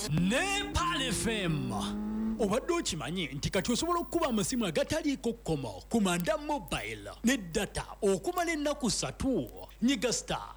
Nepal FM. Obadde okimanyi nti kati osobola okuba amasimu agataliiko kkomo ku Manda Mobile ne data okumala ennaku 3 nyiga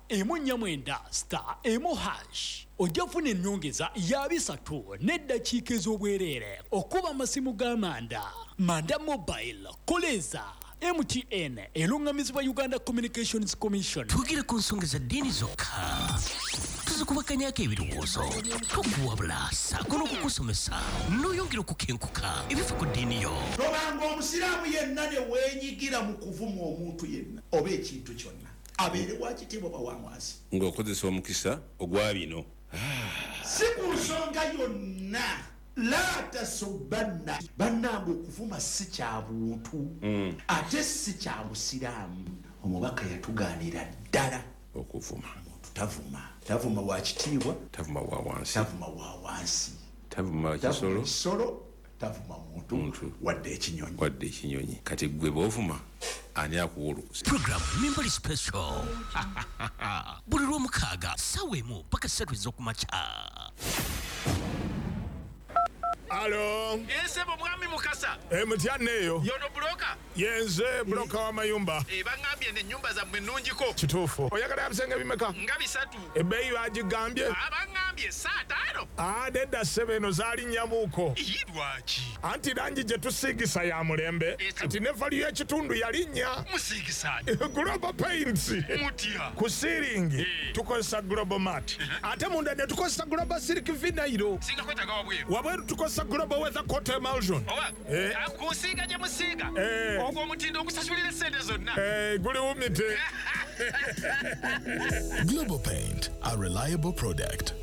*149*1#. Ojja kufuna ennyongeza ya 3 n'eddakiika ez'obwereere okuba amasimu ga Manda Mobile. Koleza MTN elungamizibwa Uganda Communications Commission. Tugire ku nsonga za ddiini zokka. Tuzikubakanyako ebirowoozo tokuwabula saako n'okukusomesa n'oyongera okukenkuka ebifa ku ddiini yo. Tobanga omusiraamu yenna ne weenyigira mu kuvuma omuntu yenna oba ekintu kyonna abeere wa kitiibwa oba wa mwansi ng'okozesa omukisa ogwa bino. Si ku nsonga yonna la tasubbanna bannange okuvuma si kya buntu ate si kya busiraamu. Omubaka yatugaanira ddala okuvuma. Tavuma wa kitiibwa, tavuma wa wansi, tavuma kisolo, tavuma muntu wadde ekinyonyi. Kati gwe b'ovuma ani akuwulukusa. Program Membali Special. Buli lw'omukaaga ssaawa 1 paka 3 ez'okumakya. Alo. Nsebo mwami Mukasa. Mutyane eyo. Yono bloka. Yenze bloka wa mayumba. Bangambye ne nyumba za mwenunjiko. Kituufu. Oyagala bisenge bimeka? Nga 3. Ebbeeyi bagigambye? Bangambye saa 5. Nedda 7 zali nyamuuko. Lwaki? Anti langi gye tusiigisa ya mulembe. Kati ne vali y'ekitundu yalinnya. Musiigisaani? Global Paints. Mutya? Ku ceiling tukozesa Global Mat. Ate munda ne tukozesa Global Silk Vinyl. Singa kwetaga wabweru. Wabweru tukozesa Global Weather Coat Emulsion. Kusiiga gye musiiga. Ogwo omutindo okusasulira sente zonna. Guli wumite. Global Paint, a reliable product.